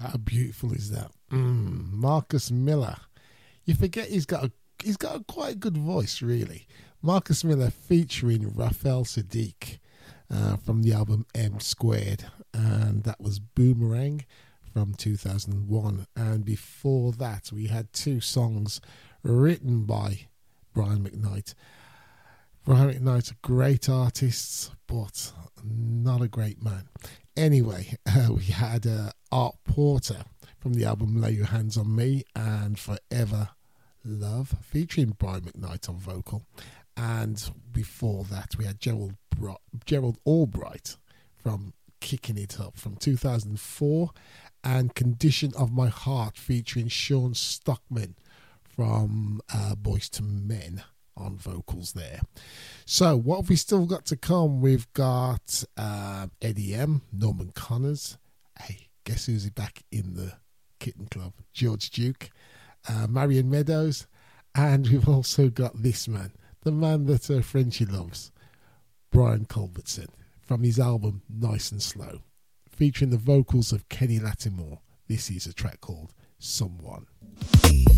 How beautiful is that? Marcus Miller. You forget he's got a quite good voice, really. Marcus Miller featuring Raphael Sadiq from the album M Squared, and that was Boomerang from 2001. And before that, we had two songs written by Brian McKnight. Brian McKnight, a great artist, but not a great man. Anyway, we had Art Porter from the album Lay Your Hands on Me and Forever Love, featuring Brian McKnight on vocal. And before that, we had Gerald Albright from Kicking It Up from 2004, and Condition of My Heart featuring Sean Stockman from Boyz II Men on vocals there. So what have we still got to come? We've got Eddie M, Norman Connors. Hey, guess who's back in the Kitten Club? George Duke, Marion Meadows, and we've also got this man, the man that Frenchie loves, Brian Culbertson, from his album Nice and Slow, featuring the vocals of Kenny Lattimore. This is a track called Someone.